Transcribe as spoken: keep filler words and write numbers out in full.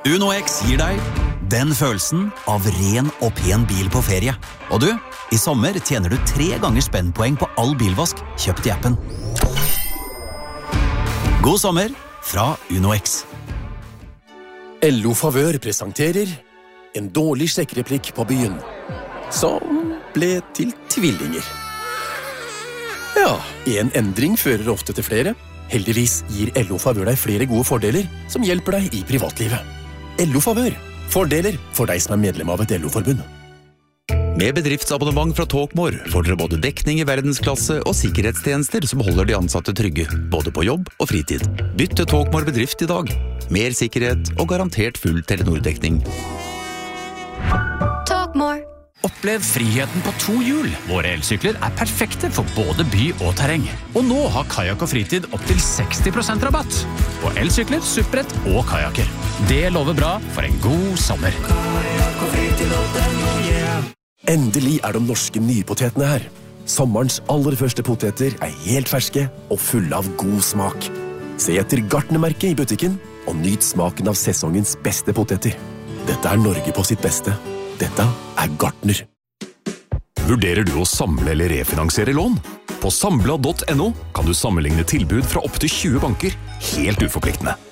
Uno X gir deg den følelsen av ren og pen bil på ferie. Og du, i sommer tjener du tre ganger spennpoeng på all bilvask kjøpt i appen. God sommer fra Uno X. L O Favør presenterer en dårlig sjekkereplikk på byen, som ble til tvillinger. Ja, en endring fører ofte til flere. Heldigvis gir L O Favør deg flere gode fordeler som hjelper deg i privatlivet. L O Favør. Fordeler for deg som er medlem av et L O-forbund. Med bedriftsabonnement fra Talkmore får dere både dekning i verdensklasse og sikkerhetstjenester som holder de ansatte trygge, både på jobb og fritid. Bytt til Talkmore bedrift i dag. Mer sikkerhet og garantert full Telenor-dekning. Talkmore. Opplev friheten på to hjul. Våre elsykler er perfekte for både by og terreng. Og nå har Kajak og Fritid opp til seksti prosent rabatt på elsykler, supprett og kajaker. Det lover bra for en god sommer. Endelig er de norske nypotetene her. Sommerens aller første poteter er helt ferske og fulle av god smak. Se etter Gartnermerket i butikken og nyt smaken av sesongens beste poteter. Dette er Norge på sitt beste. Dette er Gartner. Vurderer du å samle eller refinansiere lån? På samla punktum no kan du sammenligne tilbud fra opp til tjue banker, helt uforpliktende.